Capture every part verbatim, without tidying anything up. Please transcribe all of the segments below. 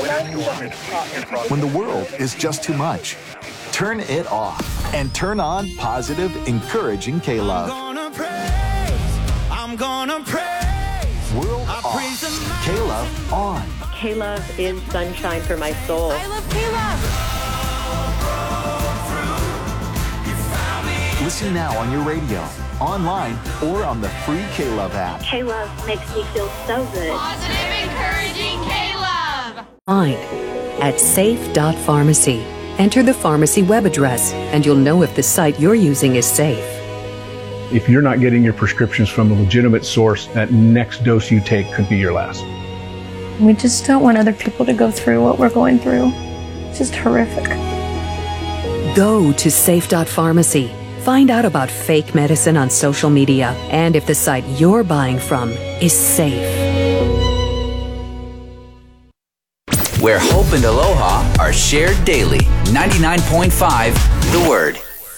When the world is just too much, turn it off and turn on positive, encouraging K-Love. I'm gonna praise, I'm gonna praise. World off, K-Love on. K-Love is sunshine for my soul. I love K-Love. Listen now on your radio, online, or on the free K-Love app. K-Love makes me feel so good. Positive, encouraging K-Love. Online at safe dot pharmacy. Enter the pharmacy web address, and you'll know if the site you're using is safe. If you're not getting your prescriptions from a legitimate source, that next dose you take could be your last. We just don't want other people to go through what we're going through. It's just horrific. Go to safe dot pharmacy. Find out about fake medicine on social media and if the site you're buying from is safe. Where hope and aloha are shared daily. ninety-nine point five The Word.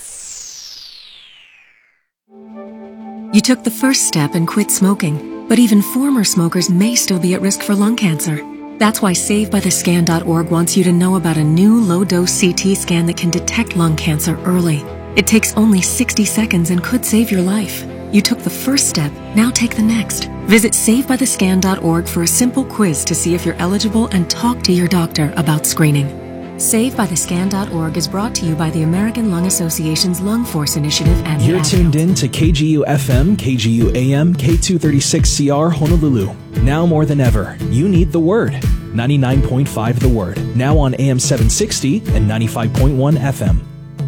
You took the first step and quit smoking, but even former smokers may still be at risk for lung cancer. That's why save by the scan dot org wants you to know about a new low-dose C T scan that can detect lung cancer early. It takes only sixty seconds and could save your life. You took the first step, now take the next. Visit save by the scan dot org for a simple quiz to see if you're eligible and talk to your doctor about screening. save by the scan dot org is brought to you by the American Lung Association's Lung Force Initiative and You're tuned in to K G U F M, K G U A M, K two thirty-six C R Honolulu. Now more than ever, you need the Word. ninety-nine point five The Word. Now on A M seven sixty and ninety-five point one F M.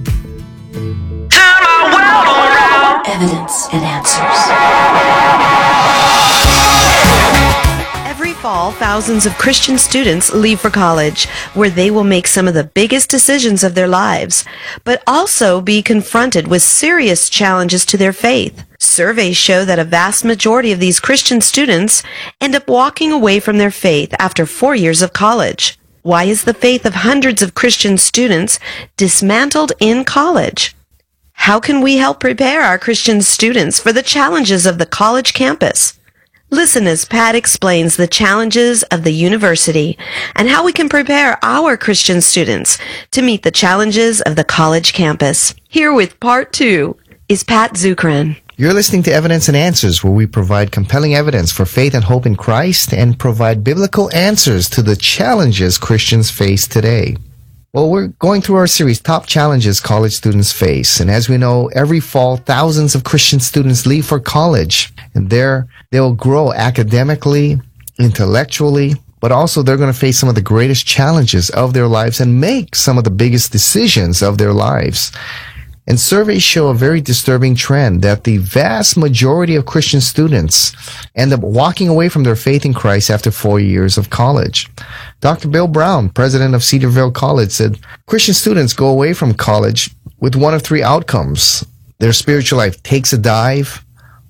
Evidence and answers. Every fall, thousands of Christian students leave for college, where they will make some of the biggest decisions of their lives, but also be confronted with serious challenges to their faith. Surveys show that a vast majority of these Christian students end up walking away from their faith after four years of college. Why is the faith of hundreds of Christian students dismantled in college? How can we help prepare our Christian students for the challenges of the college campus? Listen as Pat explains the challenges of the university and how we can prepare our Christian students to meet the challenges of the college campus. Here with part two is Pat Zukeran. You're listening to Evidence and Answers, where we provide compelling evidence for faith and hope in Christ and provide biblical answers to the challenges Christians face today. Well, we're going through our series, Top Challenges College Students Face. And as we know, every fall, thousands of Christian students leave for college. And there, they'll grow academically, intellectually, but also they're going to face some of the greatest challenges of their lives and make some of the biggest decisions of their lives. And surveys show a very disturbing trend that the vast majority of Christian students end up walking away from their faith in Christ after four years of college. Doctor Bill Brown, president of Cedarville College, said Christian students go away from college with one of three outcomes. Their spiritual life takes a dive,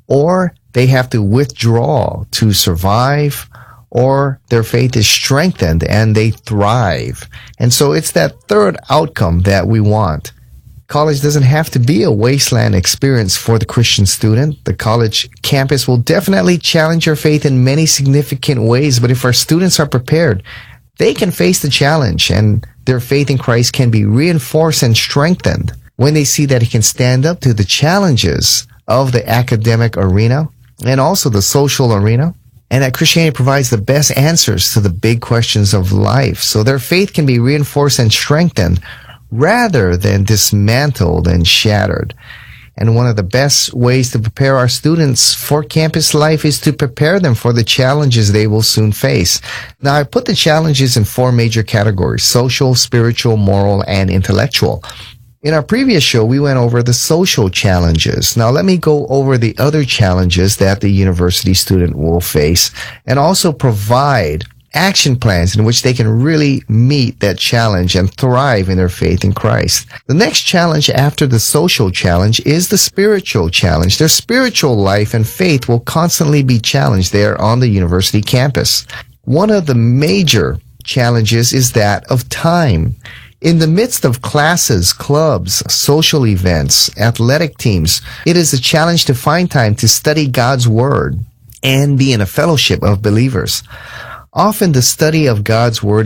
or they have to withdraw to survive, or their faith is strengthened and they thrive. And so it's that third outcome that we want. College doesn't have to be a wasteland experience for the Christian student. The college campus will definitely challenge your faith in many significant ways, but if our students are prepared, they can face the challenge and their faith in Christ can be reinforced and strengthened when they see that he can stand up to the challenges of the academic arena and also the social arena, and that Christianity provides the best answers to the big questions of life. So their faith can be reinforced and strengthened rather than dismantled and shattered. And one of the best ways to prepare our students for campus life is to prepare them for the challenges they will soon face. Now, I put the challenges in four major categories: social, spiritual, moral, and intellectual. In our previous show, we went over the social challenges. Now, let me go over the other challenges that the university student will face and also provide action plans in which they can really meet that challenge and thrive in their faith in Christ. The next challenge after the social challenge is the spiritual challenge. Their spiritual life and faith will constantly be challenged there on the university campus. One of the major challenges is that of time. In the midst of classes, clubs, social events, athletic teams, it is a challenge to find time to study God's Word and be in a fellowship of believers. Often the study of God's Word